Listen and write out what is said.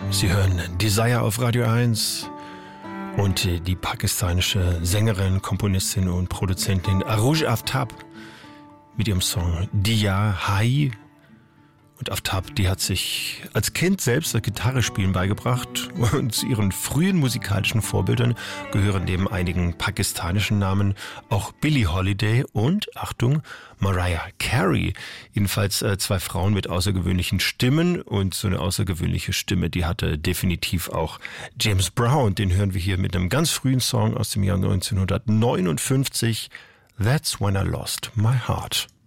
Sie hören Desire auf Radio 1 und die pakistanische Sängerin, Komponistin und Produzentin Arooj Aftab mit ihrem Song Diya Hai. Und Aftab, die hat sich als Kind selbst das Gitarrespielen beigebracht und zu ihren frühen musikalischen Vorbildern gehören neben einigen pakistanischen Namen auch Billie Holiday und, Achtung, Mariah Carey. Jedenfalls zwei Frauen mit außergewöhnlichen Stimmen und so eine außergewöhnliche Stimme, die hatte definitiv auch James Brown. Den hören wir hier mit einem ganz frühen Song aus dem Jahr 1959, That's When I Lost My Heart.